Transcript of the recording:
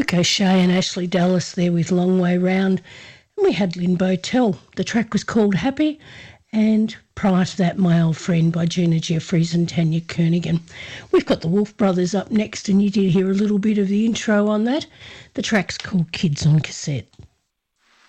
Brooke O'Shea and Ashley Dallas there with Long Way Round. And we had Lynn Botel. The track was called Happy. And prior to that, My Old Friend by Gina Jeffries and Tanya Kernigan. We've got the Wolf Brothers up next, and you did hear a little bit of the intro on that. The track's called Kids on Cassette.